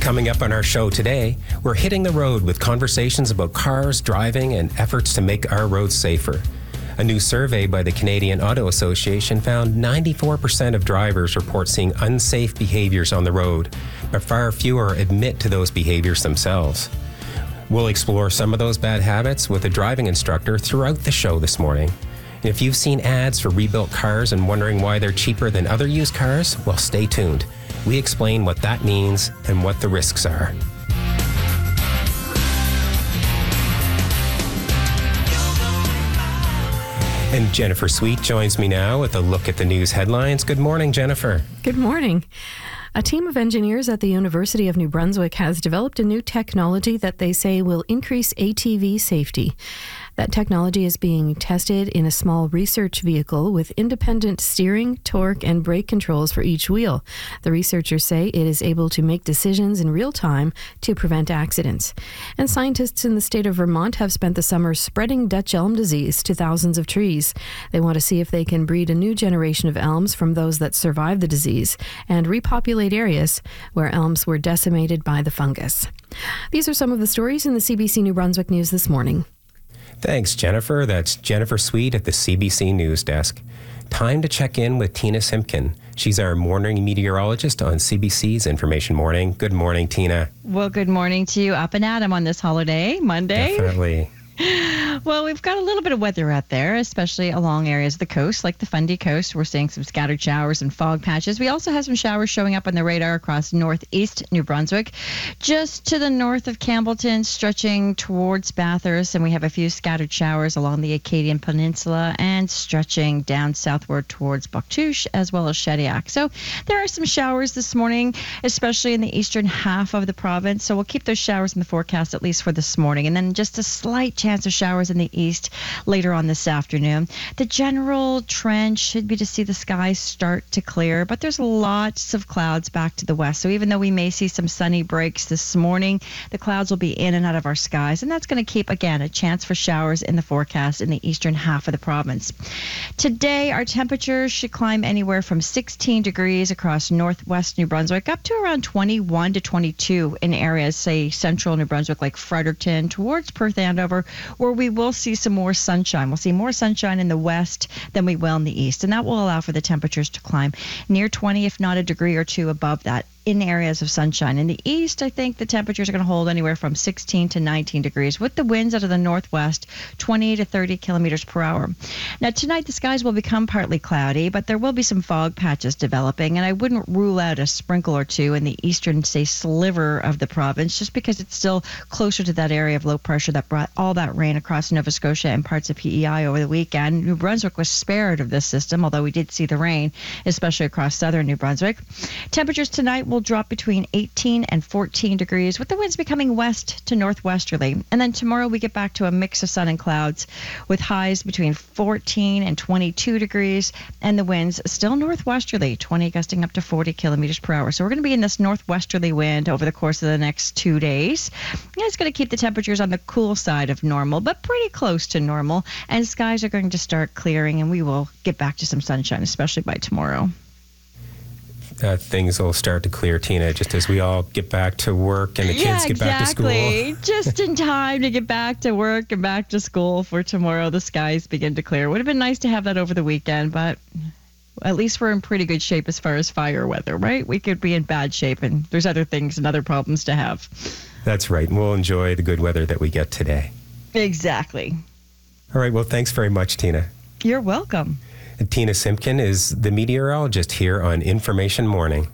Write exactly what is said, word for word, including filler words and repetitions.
Coming up on our show today, we're hitting the road with conversations about cars, driving, and efforts to make our roads safer. A new survey by the Canadian Auto Association found ninety-four percent of drivers report seeing unsafe behaviors on the road, but far fewer admit to those behaviors themselves. We'll explore some of those bad habits with a driving instructor throughout the show this morning. And if you've seen ads for rebuilt cars and wondering why they're cheaper than other used cars, well, stay tuned. We explain what that means and what the risks are. And Jennifer Sweet joins me now with a look at the news headlines. Good morning, Jennifer. Good morning. A team of engineers at the University of New Brunswick has developed a new technology that they say will increase A T V safety. That technology is being tested in a small research vehicle with independent steering, torque, and brake controls for each wheel. The researchers say it is able to make decisions in real time to prevent accidents. And scientists in the state of Vermont have spent the summer spreading Dutch elm disease to thousands of trees. They want to see if they can breed a new generation of elms from those that survived the disease and repopulate areas where elms were decimated by the fungus. These are some of the stories in the C B C New Brunswick News this morning. Thanks, Jennifer. That's Jennifer Sweet at the C B C News Desk. Time to check in with Tina Simpkin. She's our morning meteorologist on C B C's Information Morning. Good morning, Tina. Well, good morning to you. Up and at 'em on this holiday, Monday. Definitely. Well, we've got a little bit of weather out there, especially along areas of the coast, like the Fundy Coast. We're seeing some scattered showers and fog patches. We also have some showers showing up on the radar across northeast New Brunswick, just to the north of Campbellton, stretching towards Bathurst, and we have a few scattered showers along the Acadian Peninsula and stretching down southward towards Bouctouche as well as Shediac. So there are some showers this morning, especially in the eastern half of the province. So we'll keep those showers in the forecast at least for this morning, and then just a slight chance of showers in the east later on this afternoon. The general trend should be to see the skies start to clear, but there's lots of clouds back to the west. So even though we may see some sunny breaks this morning, the clouds will be in and out of our skies, and that's going to keep, again, a chance for showers in the forecast in the eastern half of the province. Today, our temperatures should climb anywhere from sixteen degrees across northwest New Brunswick up to around twenty-one to twenty-two in areas, say, central New Brunswick like Fredericton towards Perth Andover, where we will see some more sunshine. We'll see more sunshine in the west than we will in the east, and that will allow for the temperatures to climb near twenty, if not a degree or two above that in areas of sunshine. In the east, I think the temperatures are going to hold anywhere from sixteen to nineteen degrees, with the winds out of the northwest, twenty to thirty kilometers per hour. Now, tonight, the skies will become partly cloudy, but there will be some fog patches developing, and I wouldn't rule out a sprinkle or two in the eastern, say, sliver of the province, just because it's still closer to that area of low pressure that brought all that rain across Nova Scotia and parts of P E I over the weekend. New Brunswick was spared of this system, although we did see the rain, especially across southern New Brunswick. Temperatures tonight will drop between eighteen and fourteen degrees, with the winds becoming west to northwesterly. And then tomorrow we get back to a mix of sun and clouds, with highs between fourteen and twenty-two degrees, and the winds still northwesterly, twenty gusting up to forty kilometers per hour. So we're going to be in this northwesterly wind over the course of the next two days. And it's going to keep the temperatures on the cool side of normal, but pretty close to normal. And skies are going to start clearing, and we will get back to some sunshine, especially by tomorrow. Uh, things will start to clear, Tina, just as we all get back to work and the kids yeah, get back to school. Exactly. Just in time to get back to work and back to school for tomorrow. The skies begin to clear. Would have been nice to have that over the weekend, but at least we're in pretty good shape as far as fire weather, right? We could be in bad shape, and there's other things and other problems to have. That's right, and we'll enjoy the good weather that we get today. Exactly. All right, well, thanks very much, Tina. You're welcome. Tina Simpkin is the meteorologist here on Information Morning.